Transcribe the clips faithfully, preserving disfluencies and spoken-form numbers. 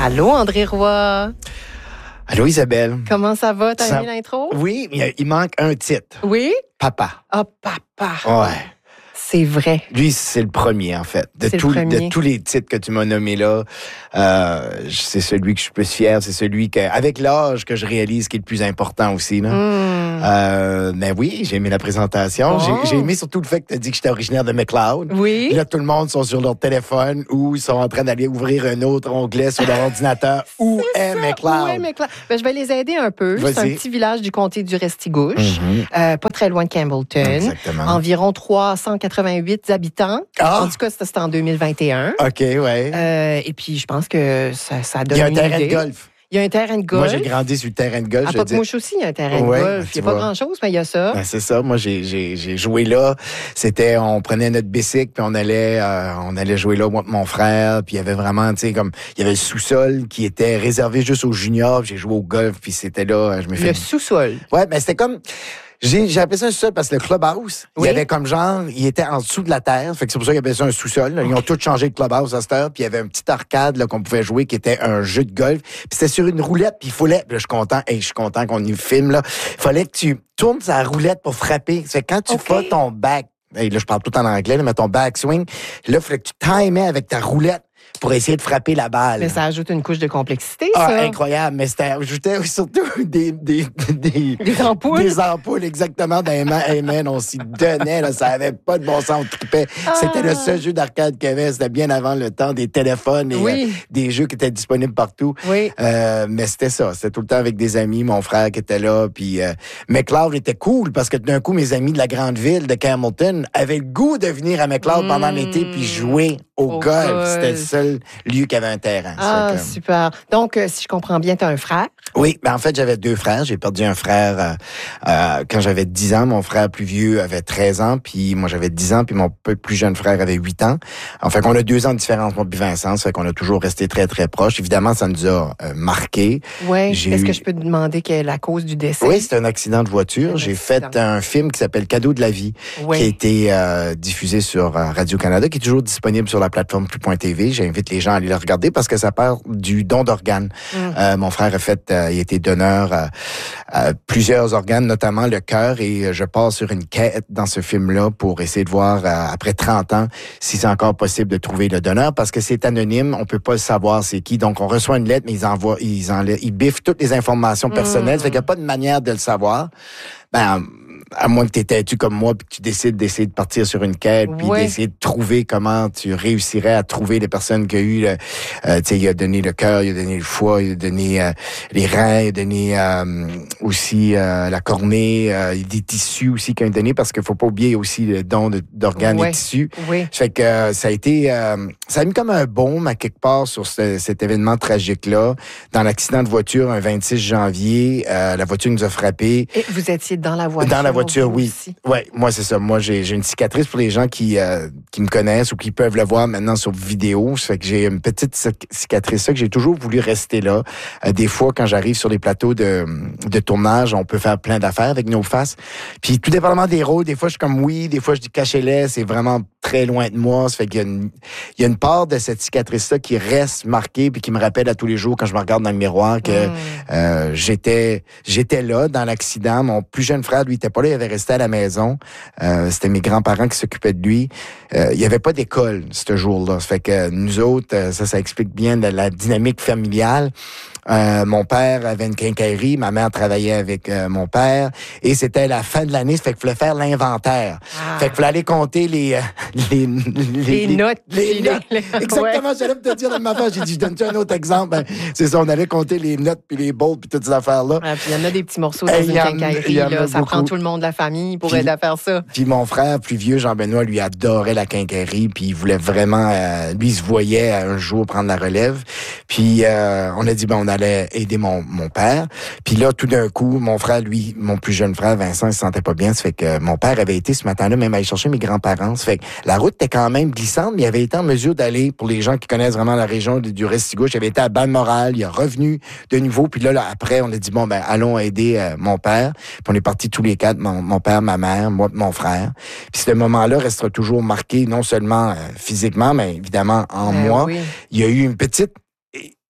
Allô, André Roy. Allô, Isabelle. Comment ça va? T'as Ça... aimé l'intro? Oui, il, il manque un titre. Oui? Papa. Ah, oh, papa. Ouais. C'est vrai. Lui, c'est le premier, en fait. De, c'est tout, le premier. de tous les titres que tu m'as nommés là, euh, c'est celui que je suis plus fier. C'est celui que, avec l'âge, que je réalise qui est le plus important aussi. Là. Mm. Euh, mais oui, j'ai aimé la présentation. Bon. J'ai, j'ai aimé surtout le fait que tu as dit que j'étais originaire de McLeod. Oui. Puis là, tout le monde sont sur leur téléphone ou ils sont en train d'aller ouvrir un autre onglet sur leur ordinateur. Où est McLeod? Où est McLeod? Ben, je vais les aider un peu. Vas-y. C'est un petit village du comté du Restigouche, Mm-hmm. euh, pas très loin de Campbellton. Exactement. Environ trois cent quatre-vingt-huit habitants. Ah! En tout cas, c'était en deux mille vingt et un. OK, ouais. Euh, et puis, je pense que ça, ça donne Il y a un une terrain idée. de golf. Il y a un terrain de golf. Moi, j'ai grandi sur le terrain de golf. À je veux dire. Pocmouche aussi, il y a un terrain Ouais, de ben, golf. tu Il n'y a pas vois. grand-chose, mais il y a ça. Ben, c'est ça. Moi, j'ai, j'ai, j'ai joué là. C'était, on prenait notre bicycle, puis on allait, euh, on allait jouer là, moi et mon frère. Puis il y avait vraiment, tu sais, comme, il y avait le sous-sol qui était réservé juste aux juniors. Puis j'ai joué au golf, puis c'était là, je me fais... Le sous-sol. Ouais, ben c'était comme... J'ai, j'ai appelé ça un sous-sol parce que le clubhouse, Oui. il y avait comme genre, il était en dessous de la terre. Fait que c'est pour ça qu'ils appelaient ça un sous-sol. Là. Ils ont tout changé de clubhouse à cette heure. Puis il y avait un petit arcade là, qu'on pouvait jouer qui était un jeu de golf. Puis c'était sur une roulette. Puis il fallait, puis là, je suis content, hey, je suis content qu'on y filme là. Il fallait que tu tournes sa roulette pour frapper. C'est quand tu Okay. fais ton back, hey, là je parle tout en anglais, là, mais ton back swing, là il fallait que tu timais avec ta roulette pour essayer de frapper la balle. Mais ça ajoute une couche de complexité, Ah, ça. incroyable. Mais c'était, ajoutait surtout des, des, des, Des ampoules. Des ampoules, exactement, dans les mains. Hey, man, on s'y donnait, là. Ça avait pas de bon sens, on tripait. Ah. C'était le seul jeu d'arcade qu'il y avait. C'était bien avant le temps des téléphones et Oui. euh, des jeux qui étaient disponibles partout. Oui. Euh, mais c'était ça. C'était tout le temps avec des amis, mon frère qui était là. Puis, euh, McLeod était cool parce que d'un coup, mes amis de la grande ville de Campbellton avaient le goût de venir à McLeod Mmh. pendant l'été puis jouer au, Au golf. golf. C'était le seul lieu qui avait un terrain. Ah, Ça fait que- super. Donc, euh, si je comprends bien, tu as un frère. Oui, ben en fait, j'avais deux frères. J'ai perdu un frère euh, euh, quand j'avais dix ans. Mon frère plus vieux avait treize ans, puis moi, j'avais dix ans, puis mon peu plus jeune frère avait huit ans. En fait, on a deux ans de différence, moi puis Vincent. Ça fait qu'on a toujours resté très, très proches. Évidemment, ça nous a euh, marqués. Oui. J'ai Est-ce eu- que je peux te demander quelle est la cause du décès? Oui, c'est un accident de voiture. Un J'ai accident. fait un film qui s'appelle Cadeau de la vie, Oui. qui a été euh, diffusé sur euh, Radio-Canada, qui est toujours disponible sur la plateforme plus point t v. J'invite les gens à aller le regarder parce que ça parle du don d'organes. Mm. Euh, mon frère a fait, euh, il a été donneur à, à plusieurs organes, notamment le cœur, et je pars sur une quête dans ce film-là pour essayer de voir, euh, après trente ans, si c'est encore possible de trouver le donneur, parce que c'est anonyme, on peut pas savoir c'est qui. Donc, on reçoit une lettre, mais ils envoient, ils enlèvent, ils biffent toutes les informations personnelles, Mm. ça fait qu'il n'y a pas de manière de le savoir. Ben, à moins que tu es têtu comme moi puis que tu décides d'essayer de partir sur une quête puis Ouais. d'essayer de trouver comment tu réussirais à trouver les personnes qui ont eu le, euh, tu sais, il a donné le cœur, il a donné le foie, il a donné euh, les reins, il a donné euh, aussi euh, la cornée, euh, des tissus aussi qu'il a donné parce qu'il faut pas oublier aussi le don de- d'organes Ouais. et tissus. Oui. Ça fait que euh, ça a été, euh, ça a mis comme un baume à quelque part sur ce- cet événement tragique-là. Dans l'accident de voiture, un vingt-six janvier, euh, la voiture nous a frappés. Et vous étiez dans la voiture? Dans la voiture, vous oui. aussi? Ouais, moi c'est ça. Moi j'ai j'ai une cicatrice pour les gens qui euh, qui me connaissent ou qui peuvent le voir maintenant sur vidéo. Ça fait que j'ai une petite cic- cicatrice ça que j'ai toujours voulu rester là. Euh, des fois quand j'arrive sur les plateaux de de tournage, on peut faire plein d'affaires avec nos faces. Puis tout dépendamment des rôles, des fois je suis comme oui, des fois je dis cachez-les, c'est vraiment très loin de moi. Ça fait qu'il y a une il y a une part de cette cicatrice là qui reste marquée puis qui me rappelle à tous les jours quand je me regarde dans le miroir que Mm. euh, j'étais j'étais là dans l'accident. Mon plus jeune frère, lui, était pas là, il avait resté à la maison. Euh, c'était mes grands-parents qui s'occupaient de lui. Euh, il y avait pas d'école ce jour-là. Ça fait que nous autres, euh, ça, ça explique bien la, la dynamique familiale. Euh, mon père avait une quincaillerie, ma mère travaillait avec euh, mon père, et c'était la fin de l'année, ça fait qu'il fallait faire l'inventaire. Ah. Fait qu'il fallait aller compter les, euh, les, Les notes, les puis notes. les- les- Exactement, j'allais te dire de ma part, j'ai dit, je donne-tu un autre exemple? Ben, c'est ça, on allait compter les notes, puis les bowls, puis toutes ces affaires-là. Ah, puis il y en a des petits morceaux dans Hey, une il y en- quincaillerie. il y en a Là. Ça beaucoup. prend tout le monde de la famille pour Puis- aider à faire ça. Puis mon frère plus vieux, Jean-Benoît, lui adorait la quincaillerie, puis il voulait vraiment, euh, lui il se voyait un jour prendre la relève. Puis euh, on a dit ben on allait aider mon mon père. Puis là tout d'un coup, mon frère, lui, mon plus jeune frère Vincent, il se sentait pas bien. Ça fait que mon père avait été ce matin-là même aller chercher mes grands-parents. Ça fait que la route était quand même glissante, mais il avait été en mesure d'aller, pour les gens qui connaissent vraiment la région du, du Restigouche, il avait été à Balmoral, il est revenu de nouveau. Puis là, là après, on a dit bon ben allons aider euh, mon père. Puis on est partis tous les quatre, mon, mon père, ma mère, moi, mon frère. Puis ce moment-là restera toujours marqué non seulement euh, physiquement, mais évidemment en Ben moi. oui. Il y a eu une petite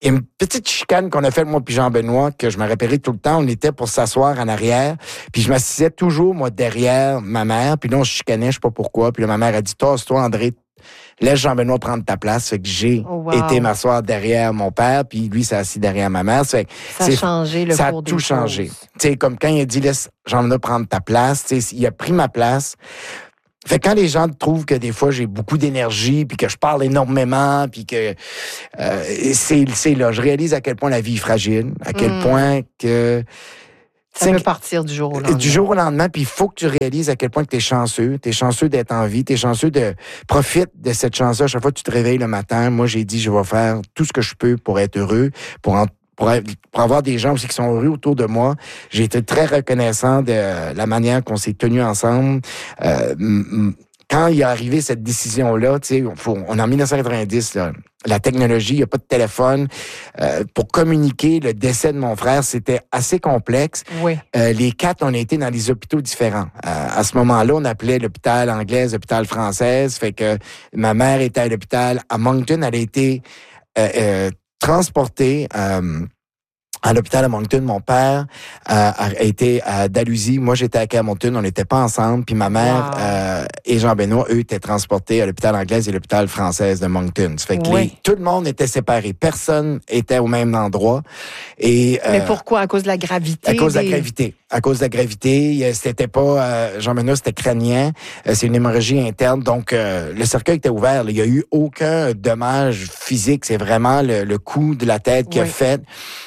il y a une petite chicane qu'on a faite, moi puis Jean-Benoît, que je me rappellerai tout le temps. On était pour s'asseoir en arrière, puis je m'assisais toujours, moi, derrière ma mère, puis là, on se chicanait, je sais pas pourquoi, puis là, ma mère a dit, tasse-toi, André, laisse Jean-Benoît prendre ta place. Fait que j'ai Oh, wow. été m'asseoir derrière mon père, puis lui s'est assis derrière ma mère. Fait que Ça a changé le ça cours a des tout choses. changé. Tu sais, comme quand il a dit, laisse Jean-Benoît prendre ta place, tu sais, il a pris ma place. Fait que quand les gens trouvent que des fois j'ai beaucoup d'énergie, puis que je parle énormément, puis que euh, c'est, c'est là, je réalise à quel point la vie est fragile, à quel Mm. point que Ça peut partir du jour au lendemain. du jour au lendemain, puis il faut que tu réalises à quel point tu es chanceux. Tu es chanceux d'être en vie, tu es chanceux de... Profite de cette chance-là. Chaque fois que tu te réveilles le matin, moi, j'ai dit, je vais faire tout ce que je peux pour être heureux, pour, en... pour, pour avoir des gens aussi qui sont heureux autour de moi. J'ai été très reconnaissant de la manière qu'on s'est tenus ensemble. Euh, quand il est arrivé cette décision-là, tu sais, on est en dix-neuf cent quatre-vingt-dix, là, la technologie, il n'y a pas de téléphone. Euh, pour communiquer le décès de mon frère, c'était assez complexe. Oui. Euh, les quatre, on a été dans des hôpitaux différents. Euh, à ce moment-là, on appelait l'hôpital anglais, l'hôpital français. Fait que ma mère était à l'hôpital à Moncton. Elle a été euh, euh, transportée euh, à l'hôpital à Moncton. Mon père euh, a été à Dalhousie. Moi, j'étais à Camonton. On n'était pas ensemble. Puis ma mère Wow. euh, et Jean-Benoît, eux, étaient transportés à l'hôpital anglais et l'hôpital français de Moncton. Ça fait que Oui. les, tout le monde était séparé. Personne était au même endroit. Et, Mais euh, pourquoi? À cause de la gravité? à cause de des... la gravité. À cause de la gravité, c'était pas euh, Jean-Benoît, c'était crânien. Euh, c'est une hémorragie interne. Donc, euh, le cercueil était ouvert. là. Il y a eu aucun dommage physique. C'est vraiment le, le coup de la tête qui Oui. a fait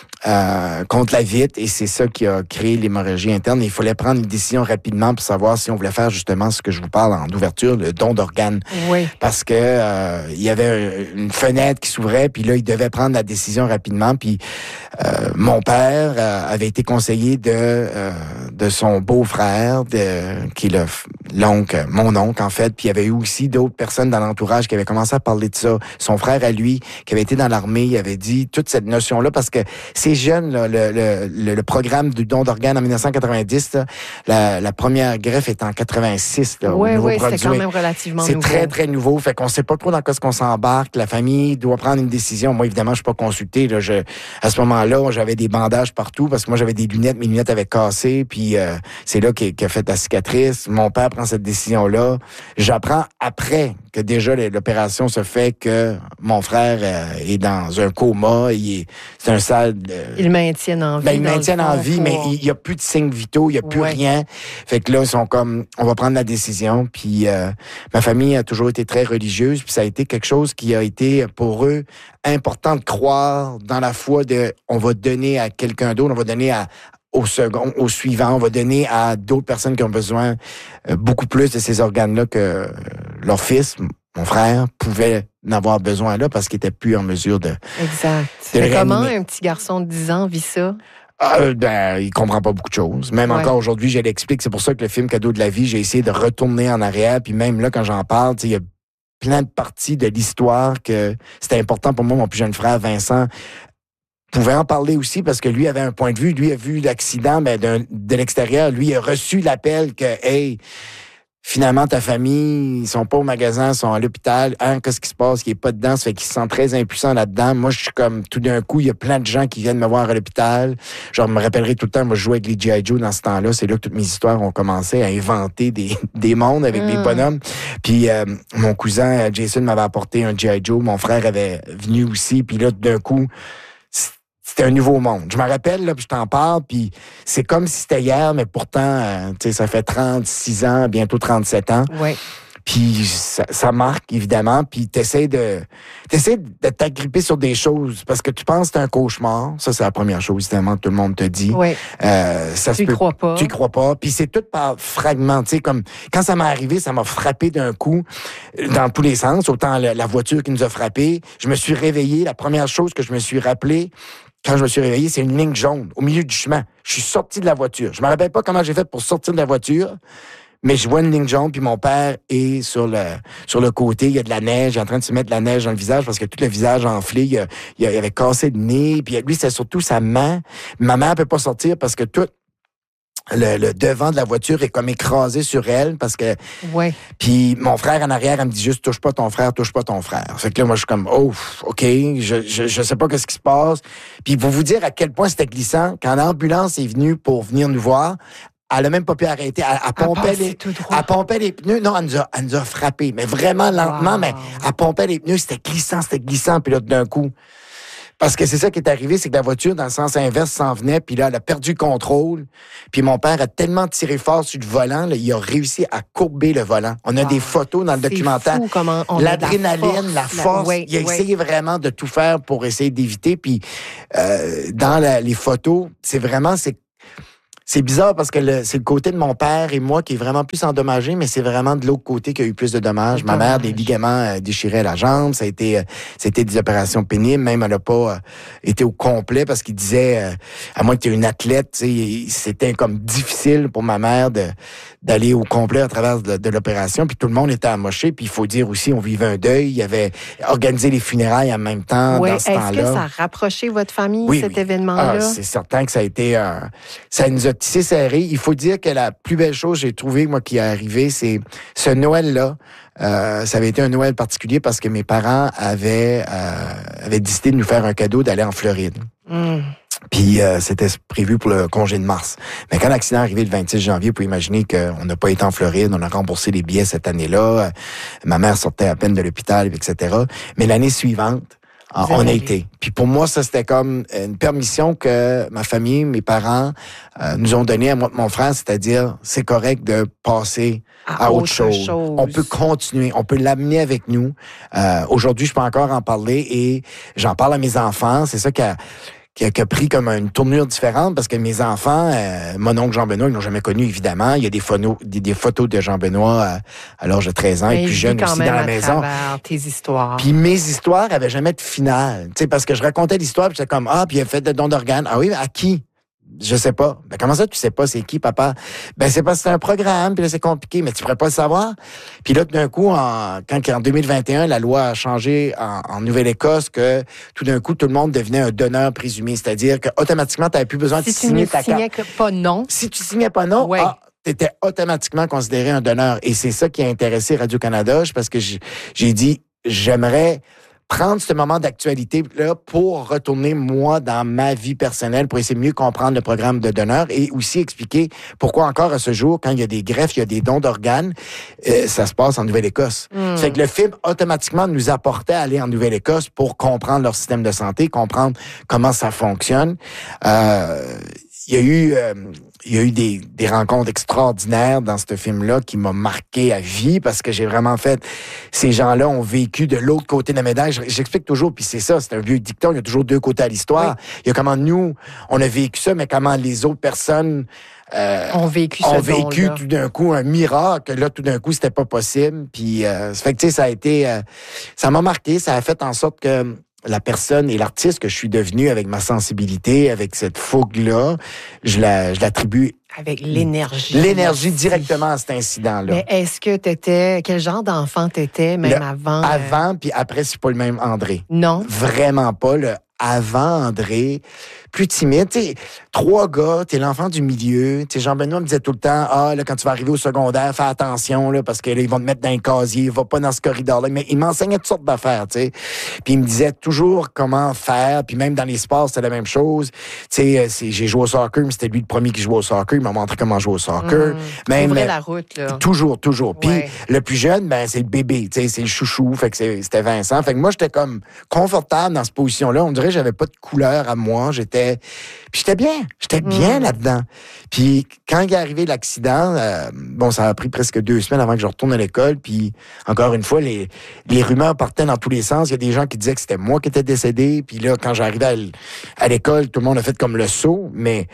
euh, contre la vitre. Et c'est ça qui a créé l'hémorragie interne. Et il fallait prendre une décision rapidement pour savoir si on voulait faire justement ce que je vous parle en ouverture, le don d'organes. Oui. Parce que euh, il y avait une fenêtre qui s'ouvrait, puis là, il devait prendre la décision rapidement. Puis euh, mon père euh, avait été conseillé de euh, de son beau-frère, de, qui est le, l'oncle, mon oncle en fait. Puis il y avait eu aussi d'autres personnes dans l'entourage qui avaient commencé à parler de ça. Son frère à lui, qui avait été dans l'armée, il avait dit toute cette notion-là, parce que ces jeunes, là, le, le, le, le programme du don d'organes en dix-neuf cent quatre-vingt-dix, là, la, la première greffe est en quatre-vingt-six là, Oui, au oui, c'était quand Nouveau-Brunswick. même relativement C'est nouveau. très, très nouveau. Fait qu'on sait pas trop dans quoi ce qu'on s'embarque. La famille doit prendre une décision. Moi, évidemment, je suis pas consulté. Là. Je, à ce moment-là, j'avais des bandages partout parce que moi, j'avais des lunettes. Mes lunettes avaient cassé. Puis euh, c'est là qu'a, qu'a fait la cicatrice. Mon père prend cette décision-là. J'apprends après que déjà l'opération se fait que mon frère euh, est dans un coma. Il est, c'est un sale... Euh, Ils le maintiennent en vie. ben, ils dans le maintiennent fond, en vie, pour- mais il n'y a plus de signes vitaux, il n'y a plus Ouais. rien. Fait que là, ils sont comme, on va prendre la décision. Puis euh, ma famille a toujours été très religieuse, puis ça a été quelque chose qui a été pour eux important de croire dans la foi de, on va donner à quelqu'un d'autre, on va donner à au second, au suivant, on va donner à d'autres personnes qui ont besoin euh, beaucoup plus de ces organes-là que euh, leur fils, mon frère, pouvait n'avoir besoin là parce qu'il était plus en mesure de... Exact. de Mais le comment réanimer. un petit garçon de dix ans vit ça? Ah, ben, il comprend pas beaucoup de choses. Même Ouais. encore aujourd'hui, je l'explique. C'est pour ça que le film Cadeau de la vie, j'ai essayé de retourner en arrière. Puis même là, quand j'en parle, tu sais, il y a plein de parties de l'histoire que c'était important pour moi. Mon plus jeune frère, Vincent, pouvait en parler aussi parce que lui avait un point de vue. Lui a vu l'accident ben, d'un- de l'extérieur. Lui a reçu l'appel que, hey, finalement, ta famille, ils sont pas au magasin, ils sont à l'hôpital. Hein, qu'est-ce qui se passe? Il est pas dedans. Ça fait qu'il se sent très impuissant là-dedans. Moi, je suis comme, tout d'un coup, il y a plein de gens qui viennent me voir à l'hôpital. Genre, je me rappellerai tout le temps, moi, je jouais avec les G I. Joe dans ce temps-là. C'est là que toutes mes histoires ont commencé à inventer des, des mondes avec Mm. des bonhommes. Puis, euh, mon cousin, euh, Jason, m'avait apporté un G I. Joe. Mon frère avait venu aussi. Puis là, tout d'un coup, c'était un nouveau monde. Je me rappelle, là, puis je t'en parle, puis c'est comme si c'était hier, mais pourtant, euh, tu sais, ça fait trente-six ans, bientôt trente-sept ans. Oui. Puis ça, ça marque, évidemment, puis t'essaies de t'essaies de t'agripper sur des choses, parce que tu penses que c'est un cauchemar. Ça, c'est la première chose, évidemment, que tout le monde te dit. Oui. Euh, ça Tu se y peut- crois pas. Tu y crois pas. Puis c'est tout par fragments. Tu sais, comme quand ça m'est arrivé, ça m'a frappé d'un coup euh, dans tous les sens. Autant la, la voiture qui nous a frappé. Je me suis réveillé. La première chose que je me suis rappelé quand je me suis réveillé, c'est une ligne jaune au milieu du chemin. Je suis sorti de la voiture. Je me rappelle pas comment j'ai fait pour sortir de la voiture. Mais je vois une ligne jaune, puis mon père est sur le sur le côté. Il y a de la neige. Il est en train de se mettre de la neige dans le visage parce que tout le visage enflé. Il, a, il, a- il avait cassé le nez. Puis lui, c'est surtout sa main. Ma mère peut pas sortir parce que tout Le, le devant de la voiture est comme écrasé sur elle parce que... Ouais. Puis mon frère en arrière, elle me dit juste, touche pas ton frère, touche pas ton frère. Fait que là, moi, je suis comme, oh, OK, je, je, je sais pas qu'est-ce qui se passe. Puis pour vous dire à quel point c'était glissant, quand l'ambulance est venue pour venir nous voir, elle a même pas pu arrêter. Elle, elle, pompait, les, elle pompait les pneus. Non, elle nous a, elle nous a frappé, mais vraiment lentement, wow. mais elle pompait les pneus. C'était glissant, c'était glissant. Puis là, d'un coup... Parce que c'est ça qui est arrivé, c'est que la voiture, dans le sens inverse, s'en venait, puis là, elle a perdu le contrôle. Puis mon père a tellement tiré fort sur le volant, là, il a réussi à courber le volant. On a wow. des photos dans le c'est documentaire. Fou comment on L'adrénaline, la force, la force. La... Oui, il a oui. essayé vraiment de tout faire pour essayer d'éviter. Puis euh, dans la, les photos, c'est vraiment... c'est C'est bizarre parce que le, c'est le côté de mon père et moi qui est vraiment plus endommagé, mais c'est vraiment de l'autre côté qui a eu plus de dommages. Ma mère, des ligaments euh, déchirés à la jambe, ça a été, euh, c'était des opérations pénibles. Même elle n'a pas euh, été au complet parce qu'il disait, euh, à moins que tu aies une athlète, c'était comme difficile pour ma mère de d'aller au complet à travers de, de l'opération. Puis tout le monde était amoché. Puis il faut dire aussi, on vivait un deuil. Il y avait organisé les funérailles en même temps oui. dans ce temps-là. Est-ce que ça a rapproché votre famille, oui, cet oui. événement-là? Ah, c'est certain que ça a été... Euh, ça nous a tissé serré. Il faut dire que la plus belle chose que j'ai trouvée, moi, qui est arrivée, c'est ce Noël-là. Euh, ça avait été un Noël particulier parce que mes parents avaient, euh, avaient décidé de nous faire un cadeau d'aller en Floride. Mm. Puis euh, c'était prévu pour le congé de mars. Mais quand l'accident est arrivé le vingt-six janvier, vous pouvez imaginer qu'on n'a pas été en Floride, on a remboursé les billets cette année-là. Euh, ma mère sortait à peine de l'hôpital, et cetera. Mais l'année suivante, Vous on a été. Puis pour moi, ça, c'était comme une permission que ma famille, mes parents euh, nous ont donnée à moi et mon frère, c'est-à-dire, c'est correct de passer à, à autre, autre chose. chose. On peut continuer, on peut l'amener avec nous. Euh, aujourd'hui, je peux encore en parler et j'en parle à mes enfants. C'est ça qui a... Qui a, qui a pris comme une tournure différente parce que mes enfants, euh, mon oncle Jean-Benoît, ils l'ont jamais connu, évidemment. Il y a des photos, des, des photos de Jean-Benoît à, à l'âge de treize ans mais et plus jeune aussi dans la maison. Tes histoires. Puis mes histoires avaient jamais de finale. Tu sais, parce que je racontais l'histoire, puis j'étais comme, ah, puis il a fait de dons d'organes. Ah oui, à qui? Je sais pas. Ben, comment ça, tu sais pas c'est qui, papa? Ben, c'est parce que c'est un programme, puis là, c'est compliqué, mais tu pourrais pas le savoir. Puis là, d'un coup, en, quand en deux mille vingt et un, la loi a changé en, en Nouvelle-Écosse, que tout d'un coup, tout le monde devenait un donneur présumé. C'est-à-dire que automatiquement, tu n'avais plus besoin si de signer ta carte. Si tu ne signais pas non. Si tu signais pas non, ouais. ah, tu étais automatiquement considéré un donneur. Et c'est ça qui a intéressé Radio-Canada, parce que j'ai dit, j'aimerais prendre ce moment d'actualité-là pour retourner, moi, dans ma vie personnelle, pour essayer de mieux comprendre le programme de donneur et aussi expliquer pourquoi encore à ce jour, quand il y a des greffes, il y a des dons d'organes, euh, ça se passe en Nouvelle-Écosse. Mm. Fait que le film, automatiquement, nous apportait à aller en Nouvelle-Écosse pour comprendre leur système de santé, comprendre comment ça fonctionne. Euh, il y a eu... Euh, Il y a eu des, des rencontres extraordinaires dans ce film-là qui m'ont marqué à vie parce que j'ai vraiment fait... Ces gens-là ont vécu de l'autre côté de la médaille. J'explique toujours, puis c'est ça, c'est un vieux dicton, il y a toujours deux côtés à l'histoire. Oui. Il y a comment nous, on a vécu ça, mais comment les autres personnes... Euh, ont vécu, ont vécu tout d'un coup un miracle. Là, tout d'un coup, c'était pas possible. Puis, euh, ça fait que, tu sais, ça a été... Euh, ça m'a marqué, ça a fait en sorte que... la personne et l'artiste que je suis devenu avec ma sensibilité, avec cette fougue-là, je la, je l'attribue... Avec l'énergie. L'énergie directement à cet incident-là. Mais est-ce que t'étais... Quel genre d'enfant t'étais, même le, avant? Avant, euh... puis après, c'est pas le même André. Non. Vraiment pas. Le avant André, plus timide. Tu sais, trois gars, t'es l'enfant du milieu. Tu sais, Jean-Benoît me disait tout le temps, ah, là, quand tu vas arriver au secondaire, fais attention, là, parce que là, ils vont te mettre dans un casier, va pas dans ce corridor-là. Mais il m'enseignait toutes sortes d'affaires, tu sais. Puis il me disait toujours comment faire, puis même dans les sports, c'était la même chose. Tu sais, j'ai joué au soccer, mais c'était lui le premier qui jouait au soccer. Il m'a montré comment jouer au soccer. Mmh. Même Ouvrir la route, là. Toujours, toujours. Puis ouais. le plus jeune, ben, c'est le bébé, tu sais, c'est le chouchou. Fait que c'était Vincent. Fait que moi, j'étais comme confortable dans cette position-là. On dirait que j'avais pas de couleur à moi. J'étais, puis j'étais bien. J'étais mmh. bien là-dedans. Puis quand il est arrivé l'accident, euh, bon, ça a pris presque deux semaines avant que je retourne à l'école. Puis encore une fois, les, les rumeurs partaient dans tous les sens. Il y a des gens qui disaient que c'était moi qui étais décédé. Puis là, quand j'arrivais à, à l'école, tout le monde a fait comme le saut. Mais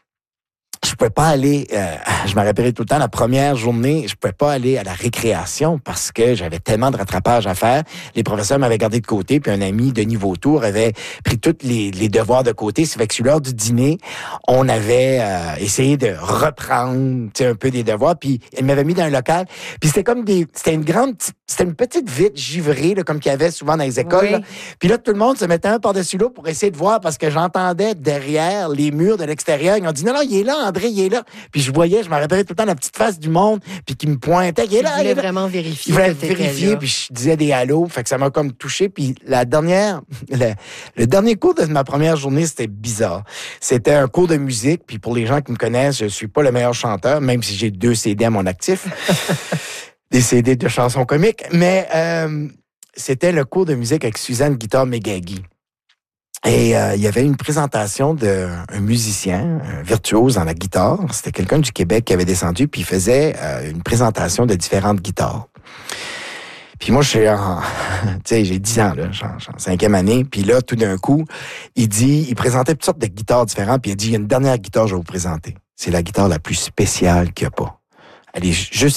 je pouvais pas aller, euh, je me rappelais tout le temps, la première journée, je pouvais pas aller à la récréation parce que j'avais tellement de rattrapage à faire. Les professeurs m'avaient gardé de côté, puis un ami, Denis Vautour, avait pris tous les, les devoirs de côté. C'est fait que sur l'heure du dîner, on avait euh, essayé de reprendre un peu des devoirs, puis il m'avait mis dans un local. Puis c'était comme des, c'était une grande petite c'était une petite vitre givrée, là, comme qu'il y avait souvent dans les écoles. Oui. Là. Puis là, tout le monde se mettait un par-dessus l'autre pour essayer de voir parce que j'entendais derrière les murs de l'extérieur. Ils ont dit, non, non, il est là, André, il est là. Puis je voyais, je me rappelais tout le temps la petite face du monde, puis qui me pointait, il est Il là, il voulait est là. vraiment vérifier. Il voulait que t'étais vérifier, là. puis je disais des halos, fait que ça m'a comme touché. Puis la dernière, le, le dernier cours de ma première journée, c'était bizarre. C'était un cours de musique, puis pour les gens qui me connaissent, je suis pas le meilleur chanteur, même si j'ai deux C D à mon actif. Des C D de chansons comiques, mais euh, c'était le cours de musique avec Suzanne Guitare Megagi. Et euh, il y avait une présentation d'un musicien, un virtuose dans la guitare. C'était quelqu'un du Québec qui avait descendu, puis il faisait euh, une présentation de différentes guitares. Puis moi, je suis en... tu sais, j'ai dix ans, là, je suis en, je suis en cinquième année. Puis là, tout d'un coup, il dit... Il présentait toutes sortes de guitares différentes, puis il a dit, il y a une dernière guitare que je vais vous présenter. C'est la guitare la plus spéciale qu'il n'y a pas. Elle est juste